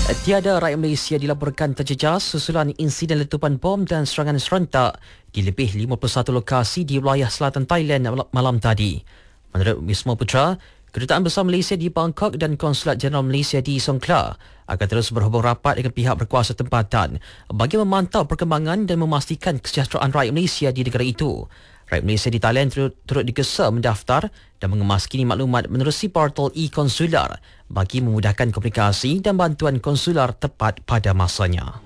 Tiada rakyat Malaysia dilaporkan terjejas susulan insiden letupan bom dan serangan serentak di lebih 51 lokasi di wilayah selatan Thailand malam tadi. Menurut Wisma Putra, Kedutaan Besar Malaysia di Bangkok dan Konsulat Jeneral Malaysia di Songkhla akan terus berhubung rapat dengan pihak berkuasa tempatan bagi memantau perkembangan dan memastikan kesejahteraan rakyat Malaysia di negara itu. Rakyat Malaysia di Thailand turut digesa mendaftar dan mengemas kini maklumat menerusi portal e-konsular bagi memudahkan komunikasi dan bantuan konsular tepat pada masanya.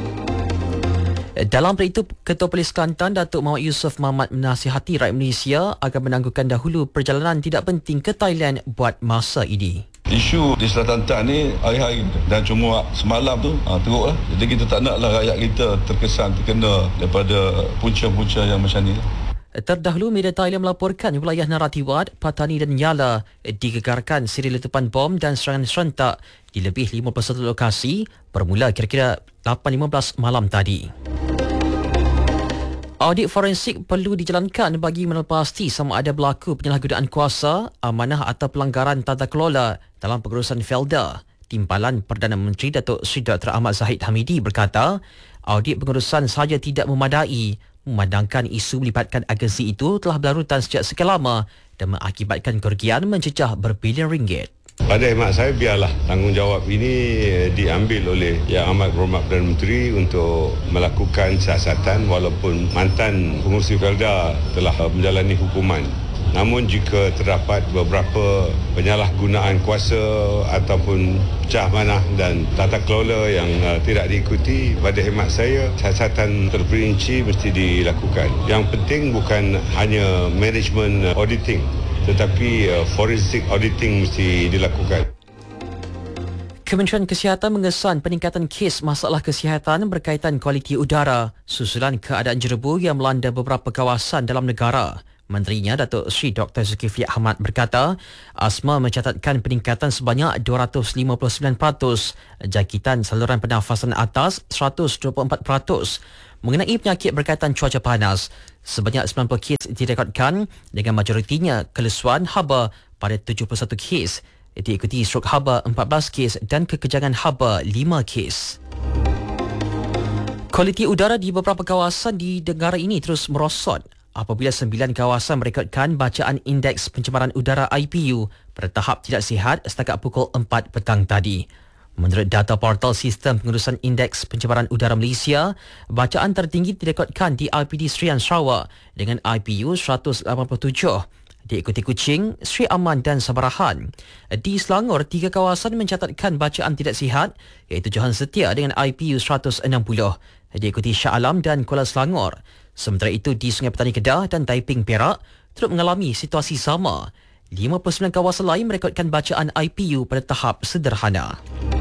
Dalam perkara itu, Ketua Polis Kelantan Datuk Muhammad Yusof Mamat menasihati rakyat Malaysia agar menangguhkan dahulu perjalanan tidak penting ke Thailand buat masa ini. Isu di Selatan Tak ni hari-hari dan cuma semalam tu teruklah. Jadi kita tak naklah rakyat kita terkena daripada punca-punca yang macam ni. Terdahulu, media Thailand melaporkan wilayah Narathiwat, Patani dan Yala digegarkan siri letupan bom dan serangan serentak di lebih 51 lokasi bermula kira-kira 8.15 malam tadi. Audit forensik perlu dijalankan bagi menepasti sama ada berlaku penyalahgunaan kuasa, amanah atau pelanggaran tata kelola dalam pengurusan Felda. Timbalan Perdana Menteri Datuk Seri Dr. Ahmad Zahid Hamidi berkata, audit pengurusan sahaja tidak memadai, memandangkan isu melibatkan agensi itu telah berlarutan sejak sekian lama dan mengakibatkan kerugian mencecah berbilion ringgit. Pada hemat saya, biarlah tanggungjawab ini diambil oleh Yang Amat Berhormat Perdana Menteri untuk melakukan siasatan walaupun mantan pengurusi Felda telah menjalani hukuman. Namun jika terdapat beberapa penyalahgunaan kuasa ataupun pecah manah dan tata kelola yang tidak diikuti, pada hemat saya siasatan terperinci mesti dilakukan. Yang penting bukan hanya management auditing, tetapi forensic auditing mesti dilakukan. Kementerian Kesihatan mengesan peningkatan kes masalah kesihatan berkaitan kualiti udara susulan keadaan jerebu yang melanda beberapa kawasan dalam negara. Menterinya Datuk Seri Dr. Zulkifli Ahmad berkata, ASMA mencatatkan peningkatan sebanyak 259%, jangkitan saluran pernafasan atas 124%. Mengenai penyakit berkaitan cuaca panas, sebanyak 90 kes direkodkan dengan majoritinya kelesuan haba pada 71 kes, diikuti strok haba 14 kes dan kekejangan haba 5 kes. Kualiti udara di beberapa kawasan di negara ini terus merosot apabila 9 kawasan merekodkan bacaan indeks pencemaran udara IPU pada tahap tidak sihat setakat pukul 4 petang tadi. Menurut data portal Sistem Pengurusan Indeks Pencemaran Udara Malaysia, bacaan tertinggi direkodkan di IPD Serian Sarawak dengan IPU 187, diikuti Kuching, Sri Aman dan Sabarahan. Di Selangor, 3 kawasan mencatatkan bacaan tidak sihat iaitu Johan Setia dengan IPU 160, diikuti Shah Alam dan Kuala Selangor. Sementara itu, di Sungai Petani Kedah dan Taiping Perak turut mengalami situasi sama. 59 kawasan lain merekodkan bacaan IPU pada tahap sederhana.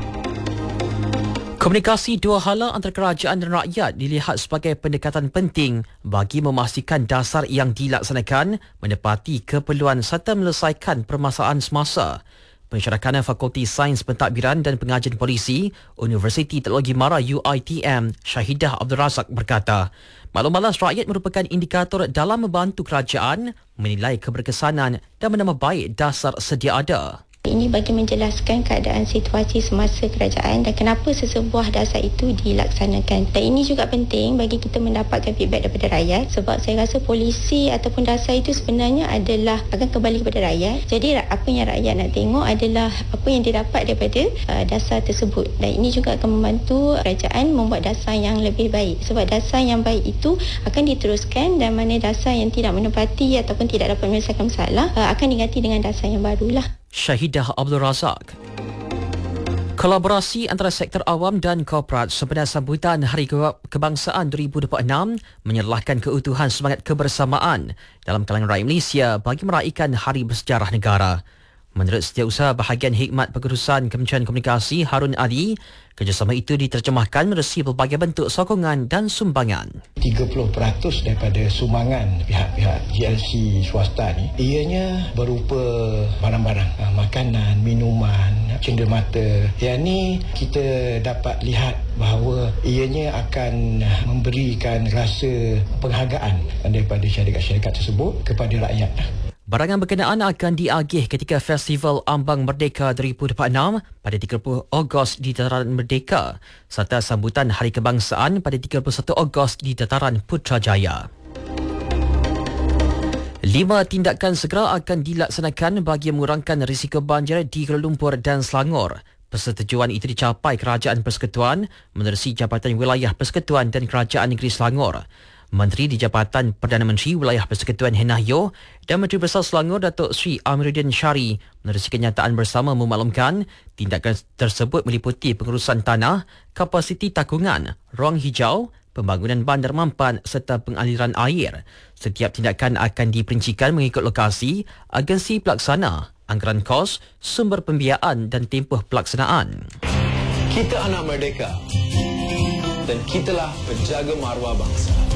Komunikasi dua hala antara kerajaan dan rakyat dilihat sebagai pendekatan penting bagi memastikan dasar yang dilaksanakan menepati keperluan serta menyelesaikan permasalahan semasa. Pensyarakanan Fakulti Sains Pentadbiran dan Pengajian Polisi, Universiti Teknologi Mara UiTM, Syahidah Abdul Razak berkata, maklum balas rakyat merupakan indikator dalam membantu kerajaan menilai keberkesanan dan menambah baik dasar sedia ada. Ini bagi menjelaskan keadaan situasi semasa kerajaan dan kenapa sesebuah dasar itu dilaksanakan. Dan ini juga penting bagi kita mendapatkan feedback daripada rakyat sebab saya rasa polisi ataupun dasar itu sebenarnya adalah akan kembali kepada rakyat. Jadi apa yang rakyat nak tengok adalah apa yang didapat daripada dasar tersebut. Dan ini juga akan membantu kerajaan membuat dasar yang lebih baik. Sebab dasar yang baik itu akan diteruskan dan mana dasar yang tidak menepati ataupun tidak dapat menyelesaikan masalah akan diganti dengan dasar yang barulah. Syahidah Abdul Razak. Kolaborasi antara sektor awam dan korporat sempena sambutan Hari Kebangsaan 2026 menyerlahkan keutuhan semangat kebersamaan dalam kalangan rakyat Malaysia bagi meraihkan Hari Bersejarah Negara. Menurut Setiausaha Bahagian Hikmat Pengurusan Kementerian Komunikasi Harun Ali, kerjasama itu diterjemahkan menerusi pelbagai bentuk sokongan dan sumbangan. 30% daripada sumbangan pihak-pihak GLC swasta ni ianya berupa barang-barang, makanan, minuman, cenderamata. Yang ni kita dapat lihat bahawa ianya akan memberikan rasa penghargaan daripada syarikat-syarikat tersebut kepada rakyat. Barangan berkenaan akan diagih ketika Festival Ambang Merdeka 2026 pada 30 Ogos di Dataran Merdeka serta sambutan Hari Kebangsaan pada 31 Ogos di Dataran Putrajaya. 5 tindakan segera akan dilaksanakan bagi mengurangkan risiko banjir di Kuala Lumpur dan Selangor. Persetujuan itu dicapai Kerajaan Persekutuan menerusi Jabatan Wilayah Persekutuan dan Kerajaan Negeri Selangor. Menteri di Jabatan Perdana Menteri Wilayah Persekutuan Hennah Yeoh dan Menteri Besar Selangor Datuk Seri Amiruddin Syari menerusi kenyataan bersama memaklumkan tindakan tersebut meliputi pengurusan tanah, kapasiti takungan, ruang hijau, pembangunan bandar mampan serta pengaliran air. Setiap tindakan akan diperincikan mengikut lokasi, agensi pelaksana, anggaran kos, sumber pembiayaan dan tempoh pelaksanaan. Kita anak merdeka dan kitalah penjaga maruah bangsa.